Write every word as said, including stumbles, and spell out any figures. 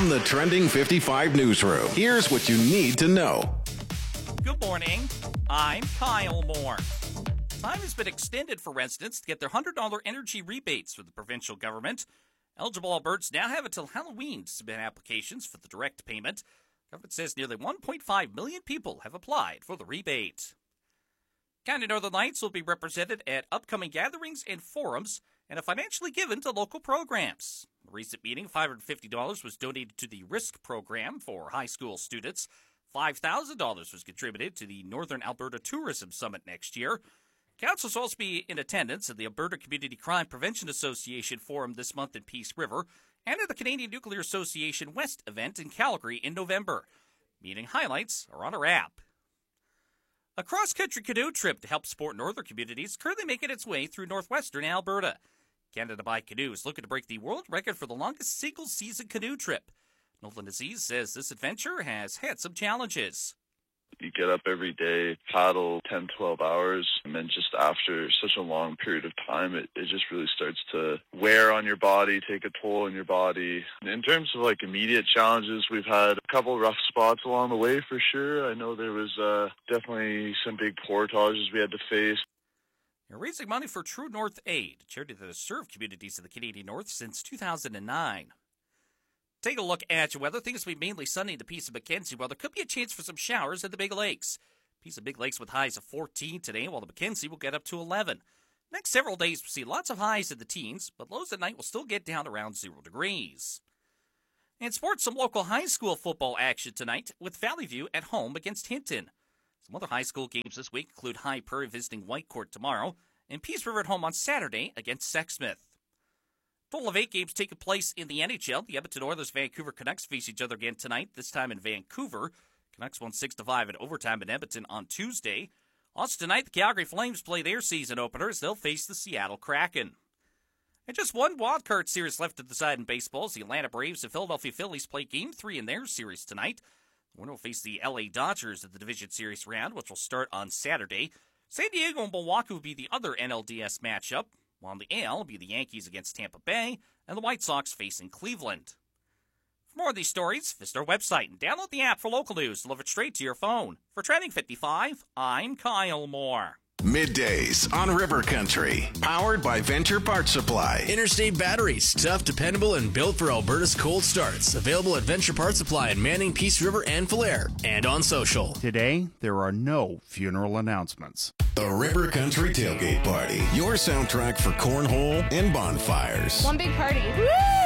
From the Trending fifty-five newsroom, here's what you need to know. Good morning. I'm Kyle Moore. Time has been extended for residents to get their one hundred dollars energy rebates from the provincial government. Eligible Albertans now have until Halloween to submit applications for the direct payment. The government says nearly one point five million people have applied for the rebate. County Northern Lights will be represented at upcoming gatherings and forums and are financially given to local programs. In a recent meeting, five hundred fifty dollars was donated to the RISK program for high school students. five thousand dollars was contributed to the Northern Alberta Tourism Summit next year. Council will also be in attendance at the Alberta Community Crime Prevention Association Forum this month in Peace River and at the Canadian Nuclear Association West event in Calgary in November. Meeting highlights are on our app. A cross-country canoe trip to help support northern communities is currently making its way through northwestern Alberta. Canada by Canoe is looking to break the world record for the longest single-season canoe trip. Nolan Aziz says this adventure has had some challenges. You get up every day, paddle ten, twelve hours, and then just after such a long period of time, it, it just really starts to wear on your body, take a toll on your body. In terms of like immediate challenges, we've had a couple rough spots along the way for sure. I know there was uh, definitely some big portages we had to face. You're raising money for True North Aid, a charity that has served communities in the Canadian North since two thousand nine. Take a look at your weather. Things will be mainly sunny in the Peace of Mackenzie, while there could be a chance for some showers in the Big Lakes. Peace of Big Lakes with highs of fourteen today, while the Mackenzie will get up to eleven. Next several days, we'll see lots of highs in the teens, but lows at night will still get down around zero degrees. In sports, some local high school football action tonight with Valley View at home against Hinton. Some other high school games this week include High Prairie visiting Whitecourt tomorrow and Peace River at home on Saturday against Sexsmith. Total of eight games taking place in the N H L. The Edmonton Oilers Vancouver Canucks face each other again tonight, this time in Vancouver. Canucks won six to five in overtime in Edmonton on Tuesday. Also tonight, the Calgary Flames play their season openers. They'll face the Seattle Kraken. And just one wildcard series left to decide in baseball as the Atlanta Braves and Philadelphia Phillies play Game three in their series tonight. The winner will face the L A Dodgers at the Division Series round, which will start on Saturday. San Diego and Milwaukee will be the other N L D S matchup, while in the A L will be the Yankees against Tampa Bay and the White Sox facing Cleveland. For more of these stories, visit our website and download the app for local news delivered straight to your phone. For Trending fifty-five, I'm Kyle Moore. Middays on River Country, powered by Venture Parts Supply. Interstate batteries, tough, dependable, and built for Alberta's cold starts. Available at Venture Parts Supply in Manning, Peace River, and Falher, and on social. Today, there are no funeral announcements. The River Country Tailgate Party, your soundtrack for cornhole and bonfires. One big party. Woo!